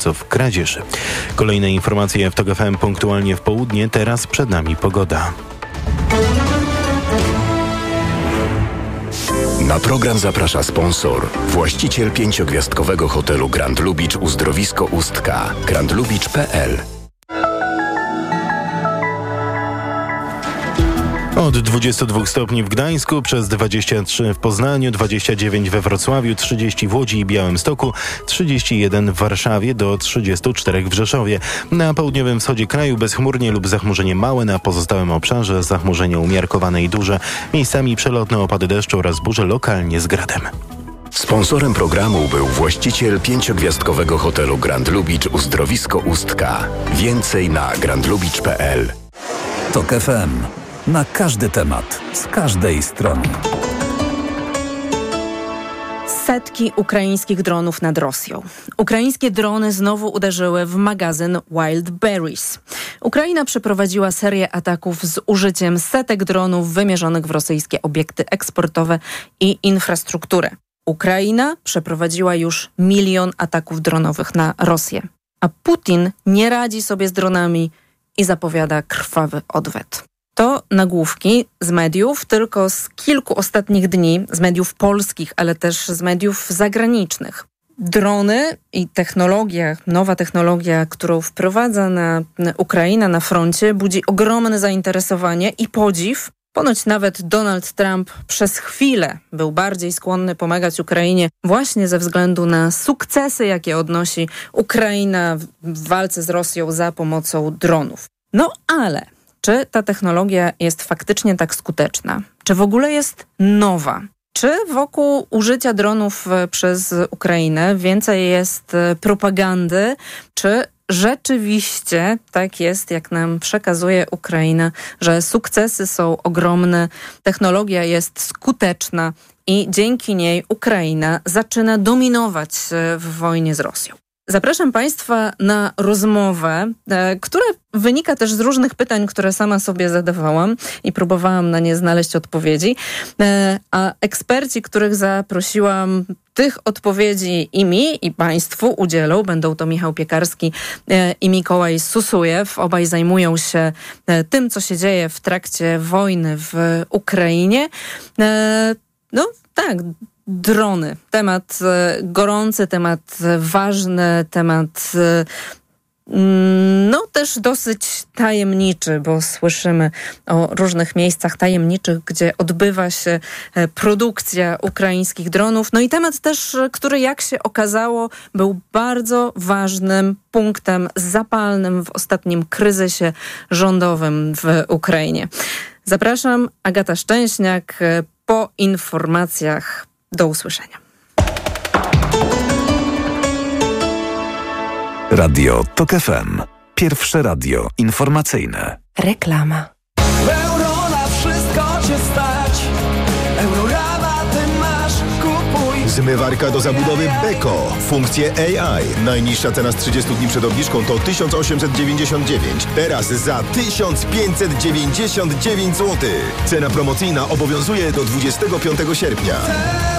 kradzieży. Kolejne informacje w TOK FM punktualnie w południe. Teraz przed nami pogoda. Na program zaprasza sponsor, właściciel 5-gwiazdkowego hotelu Grand Lubicz Uzdrowisko Ustka, grandlubicz.pl. Od 22 stopni w Gdańsku, przez 23 w Poznaniu, 29 we Wrocławiu, 30 w Łodzi i Białymstoku, 31 w Warszawie, do 34 w Rzeszowie. Na południowym wschodzie kraju bezchmurnie lub zachmurzenie małe, na pozostałym obszarze zachmurzenie umiarkowane i duże. Miejscami przelotne opady deszczu oraz burze lokalnie z gradem. Sponsorem programu był właściciel 5-gwiazdkowego hotelu Grand Lubicz Uzdrowisko Ustka. Więcej na grandlubicz.pl. TOK FM. Na każdy temat, z każdej strony. Setki ukraińskich dronów nad Rosją. Ukraińskie drony znowu uderzyły w magazyn Wildberries. Ukraina przeprowadziła serię ataków z użyciem setek dronów wymierzonych w rosyjskie obiekty eksportowe i infrastrukturę. Ukraina przeprowadziła już 1 000 000 ataków dronowych na Rosję. A Putin nie radzi sobie z dronami i zapowiada krwawy odwet. To nagłówki z mediów, tylko z kilku ostatnich dni, z mediów polskich, ale też z mediów zagranicznych. Drony i technologia, nowa technologia, którą wprowadza Ukraina na froncie, budzi ogromne zainteresowanie i podziw. Ponoć nawet Donald Trump przez chwilę był bardziej skłonny pomagać Ukrainie właśnie ze względu na sukcesy, jakie odnosi Ukraina w walce z Rosją za pomocą dronów. No ale czy ta technologia jest faktycznie tak skuteczna? Czy w ogóle jest nowa? Czy wokół użycia dronów przez Ukrainę więcej jest propagandy? Czy rzeczywiście tak jest, jak nam przekazuje Ukraina, że sukcesy są ogromne, technologia jest skuteczna i dzięki niej Ukraina zaczyna dominować w wojnie z Rosją? Zapraszam Państwa na rozmowę, która wynika też z różnych pytań, które sama sobie zadawałam i próbowałam na nie znaleźć odpowiedzi. A eksperci, których zaprosiłam, tych odpowiedzi i mi, i Państwu udzielą. Będą to Michał Piekarski i Mikołaj Susujew. Obaj zajmują się tym, co się dzieje w trakcie wojny w Ukrainie. No tak, drony. Temat gorący, temat ważny, temat no też dosyć tajemniczy, bo słyszymy o różnych miejscach tajemniczych, gdzie odbywa się produkcja ukraińskich dronów. No i temat też, który jak się okazało, był bardzo ważnym punktem zapalnym w ostatnim kryzysie rządowym w Ukrainie. Zapraszam, Agata Szczęśniak, po informacjach. Do usłyszenia. Radio TOK FM. Pierwsze radio informacyjne. Reklama. Euro na wszystko cię stać. Eurorabaty masz, kupuj. Zmywarka do zabudowy Beko. Funkcje AI. Najniższa cena z 30 dni przed obniżką to 1899. Teraz za 1599 zł. Cena promocyjna obowiązuje do 25 sierpnia.